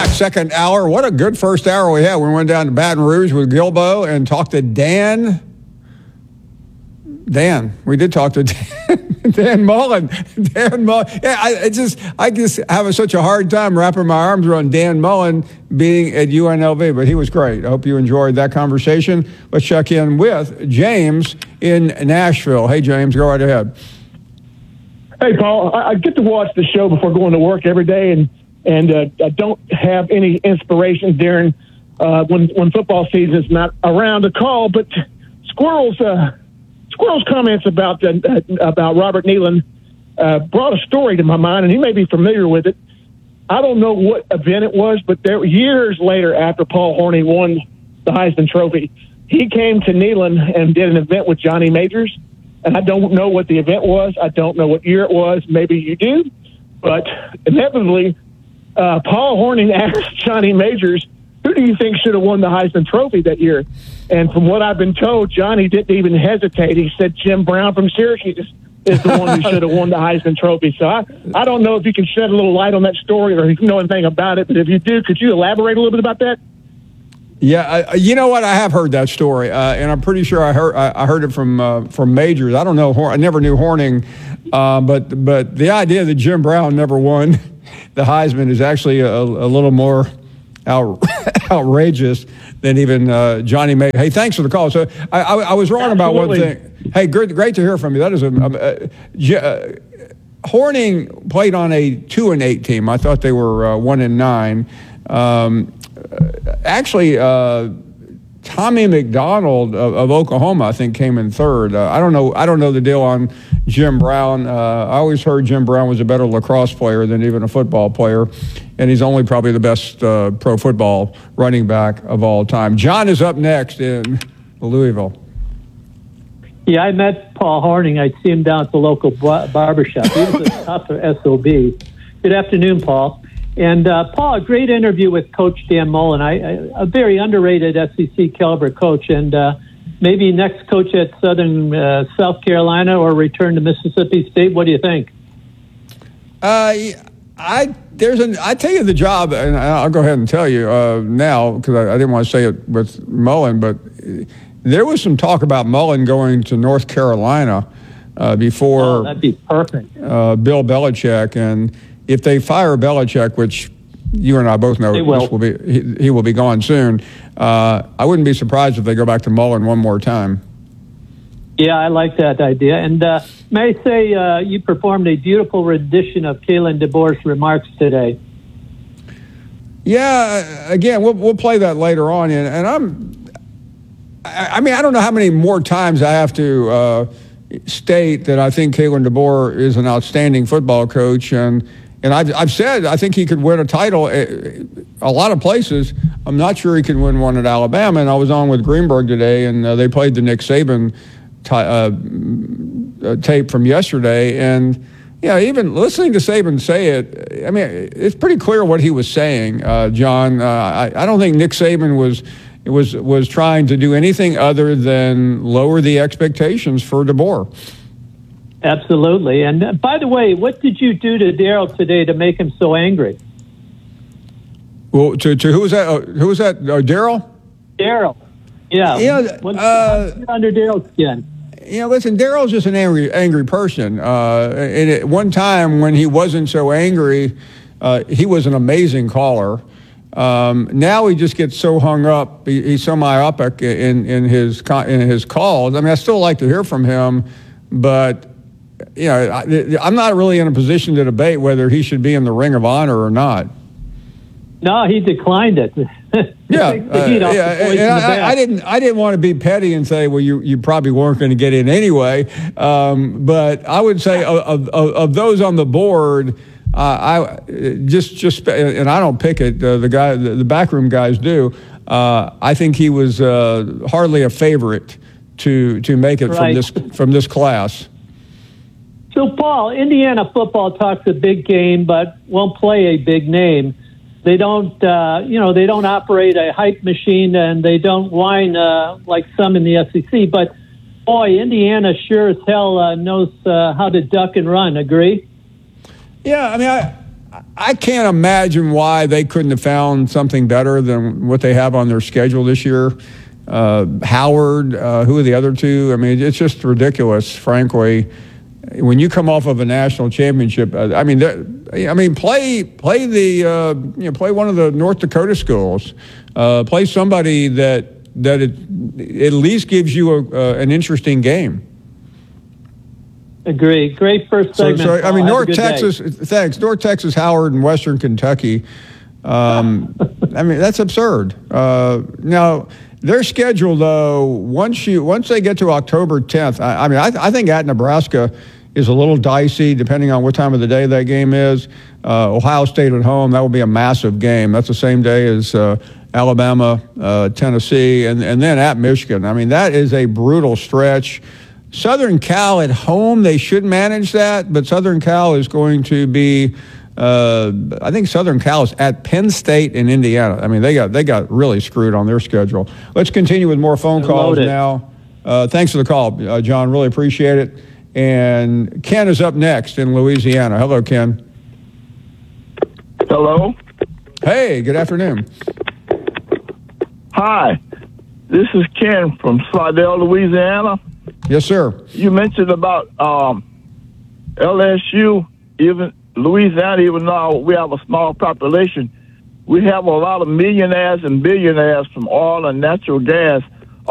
second hour. What a good first hour we had. We went down to Baton Rouge with Gilbo and talked to Dan. We did talk to Dan Mullen. Yeah, I just have such a hard time wrapping my arms around Dan Mullen being at UNLV, but he was great. I hope you enjoyed that conversation. Let's check in with James in Nashville. Hey, James, go right ahead. Hey, Paul. I get to watch the show before going to work every day, and I don't have any inspiration during when football season is not around to call. But Squirrel's comments about Robert Neyland brought a story to my mind, and he may be familiar with it. I don't know what event it was, but there years later, after Paul Hornung won the Heisman Trophy, he came to Neyland and did an event with Johnny Majors. And I don't know what the event was. I don't know what year it was. Maybe you do. But inevitably, Paul Hornung asked Johnny Majors, who do you think should have won the Heisman Trophy that year? And from what I've been told, Johnny didn't even hesitate. He said Jim Brown from Syracuse is the one who should have won the Heisman Trophy. So I don't know if you can shed a little light on that story or if you know anything about it. But if you do, could you elaborate a little bit about that? Yeah, you know what? I have heard that story, and I'm pretty sure I heard it from Majors. I don't know. I never knew Hornung, but the idea that Jim Brown never won the Heisman is actually a little more outrageous than even Johnny Majors. Hey, thanks for the call. So I was wrong about one thing. Hey, great to hear from you. That is Hornung played on a 2-8 team. I thought they were 1-9. Actually, Tommy McDonald of Oklahoma, I think, came in third. I don't know the deal on Jim Brown. I always heard Jim Brown was a better lacrosse player than even a football player, and he's only probably the best pro football running back of all time. John is up next in Louisville. Yeah, I met Paul Hornung. I see him down at the local barbershop. He was a tough SOB. Good afternoon, Paul. And, Paul, a great interview with Coach Dan Mullen, a very underrated SEC caliber coach, and maybe next coach at South Carolina or return to Mississippi State. What do you think? I tell you the job, and I'll go ahead and tell you now because I didn't want to say it with Mullen, but there was some talk about Mullen going to North Carolina before that'd be perfect. Bill Belichick, and if they fire Belichick, which you and I both know he will be gone soon, I wouldn't be surprised if they go back to Mullen one more time. Yeah, I like that idea. And may I say you performed a beautiful rendition of Kalen DeBoer's remarks today. Yeah, again, we'll play that later on. And I mean, I don't know how many more times I have to state that I think Kalen DeBoer is an outstanding football coach, and I've said I think he could win a title a lot of places. I'm not sure he can win one at Alabama. And I was on with Greenberg today, and they played the Nick Saban tape from yesterday. And yeah, even listening to Saban say it, I mean, it's pretty clear what he was saying, John. I don't think Nick Saban was trying to do anything other than lower the expectations for DeBoer. Absolutely. And by the way, what did you do to Daryl today to make him so angry? Well, to who was that? Who was that? Daryl? Daryl. Yeah. Under Daryl's skin. Listen, Daryl's just an angry person. And at one time when he wasn't so angry, he was an amazing caller. Now he just gets so hung up. He's so myopic in his calls. I mean, I still like to hear from him, but I'm not really in a position to debate whether he should be in the Ring of Honor or not. No, he declined it. I didn't want to be petty and say, well, you probably weren't going to get in anyway. But I would say of those on the board, I just and I don't pick it. The backroom guys do. I think he was hardly a favorite to make it from this class. So, Paul, Indiana football talks a big game, but won't play a big name. They don't, they don't operate a hype machine, and they don't whine like some in the SEC. But boy, Indiana sure as hell knows how to duck and run. Agree? Yeah, I mean, I can't imagine why they couldn't have found something better than what they have on their schedule this year. Howard, who are the other two? I mean, it's just ridiculous, frankly. When you come off of a national championship, play one of the North Dakota schools, play somebody that at least gives you an interesting game. Agree. Great first segment. North Texas. Thanks, North Texas, Howard, and Western Kentucky. That's absurd. Now. Their schedule, though, once they get to October 10th, I think at Nebraska is a little dicey depending on what time of the day that game is. Ohio State at home, that will be a massive game. That's the same day as Alabama, Tennessee, and then at Michigan. I mean, that is a brutal stretch. Southern Cal at home, they should manage that, but Southern Cal is going to be I think Southern Cal is at Penn State and Indiana. I mean, they got really screwed on their schedule. Let's continue with more phone calls now. Thanks for the call, John. Really appreciate it. And Ken is up next in Louisiana. Hello, Ken. Hello. Hey, good afternoon. Hi, this is Ken from Slidell, Louisiana. Yes, sir. You mentioned about LSU, even Louisiana, even though we have a small population, we have a lot of millionaires and billionaires from oil and natural gas